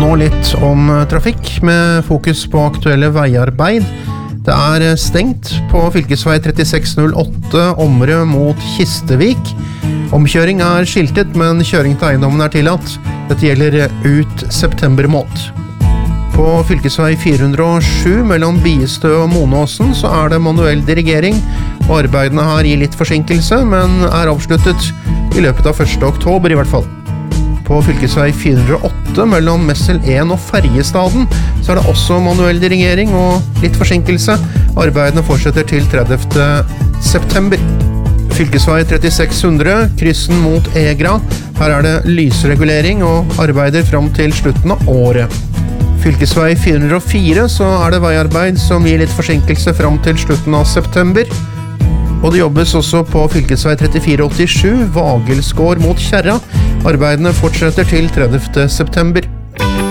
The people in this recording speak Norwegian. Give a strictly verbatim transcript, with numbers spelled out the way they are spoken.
nå litt om trafikk med fokus på aktuelle veiarbeid. Det er stengt på fylkesvei trettiseks null åtte Omre mot Kistevik. Omkjøring er skiltet, men kjøring til eiendommen er tillatt. Dette gjelder ut september måned. På fylkesvei fire hundre og sju mellom Biestø og Monåsen så er det manuell dirigering, og arbeidene her gir litt forsinkelse, men er avsluttet i løpet av første oktober i hvert fall. På fylkesvei fire hundre og åtte mellom Messel en og Ferjestaden så er det også manuell dirigering og litt forsinkelse. Arbeidene fortsetter til tredivte september. Fylkesvei trettiseks hundre, kryssen mot Egra. Her er det lysregulering og arbeider fram til slutten av året. Fylkesvei fire hundre og fire så er det veiarbeid som gir litt forsinkelse fram til slutten av september. Og det jobbes også på fylkesvei trettifire åttisju, Vagelsgård mot Kjerra. Arbeidene fortsetter til tredivte september.